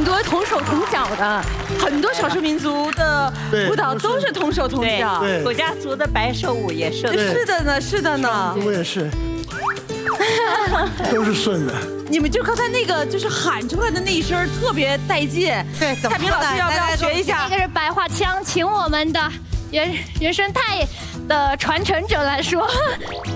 多同手同脚的，很多少数民族的舞蹈都是同手同脚。 对， 土家族的白手舞也是。 是的呢，是的呢。 我也是，都是顺的。 你们就刚才那个，就是喊出来的那一声特别带劲。 对， 太平老师要不要学一下？ 这个是百花腔，请我们的原生态的传承者来说。